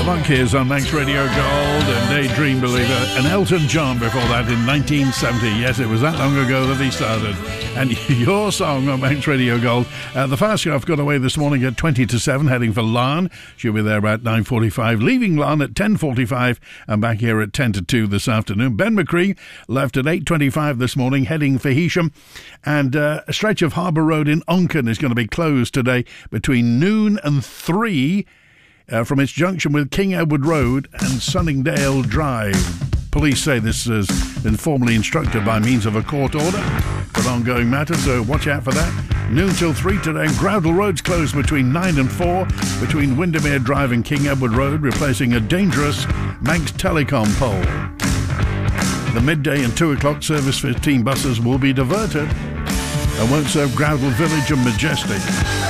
Monkeys on Manx Radio Gold and Daydream Believer, and Elton John before that in 1970. Yes, it was that long ago that he started. And your song on Manx Radio Gold. The fast car got away this morning at 20 to 7, heading for Larne. She'll be there about 9:45, leaving Larne at 10:45 and back here at 10 to 2 this afternoon. Ben McCree left at 8:25 this morning, heading for Heysham. And a stretch of Harbour Road in Onken is going to be closed today between noon and 3 from its junction with King Edward Road and Sunningdale Drive. Police say this has been formally instructed by means of a court order for an ongoing matter, so watch out for that. Noon till 3 today. Groudle Road's closed between 9 and 4 between Windermere Drive and King Edward Road, replacing a dangerous Manx Telecom pole. The midday and 2 o'clock service 15 buses will be diverted and won't serve Groudle Village and Majestic.